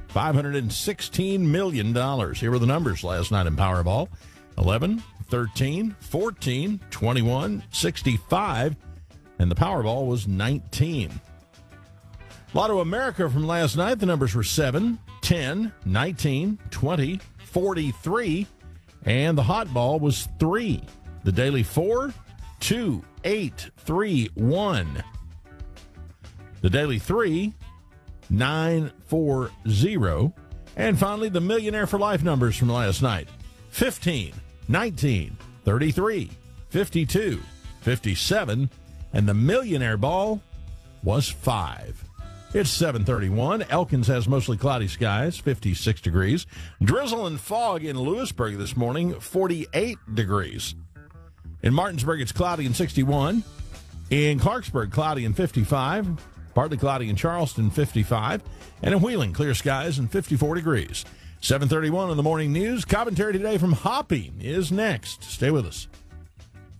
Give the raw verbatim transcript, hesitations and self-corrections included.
five hundred sixteen million dollars. Here were the numbers last night in Powerball. eleven, thirteen, fourteen, twenty-one, sixty-five, and the Powerball was nineteen. Lotto America from last night, the numbers were seven, ten, nineteen, twenty, forty-three, and the hot ball was three. The daily four, two, eight, three, one. The daily three, nine, four, zero. And finally, the Millionaire for Life numbers from last night. fifteen, nineteen, thirty-three, fifty-two, fifty-seven, and the Millionaire ball was five. It's seven thirty-one. Elkins has mostly cloudy skies, fifty-six degrees. Drizzle and fog in Lewisburg this morning, forty-eight degrees. In Martinsburg, it's cloudy and sixty-one. In Clarksburg, cloudy and fifty-five. Partly cloudy in Charleston, fifty-five. And in Wheeling, clear skies and fifty-four degrees. seven thirty-one in the morning news. Commentary today from Hopping is next. Stay with us.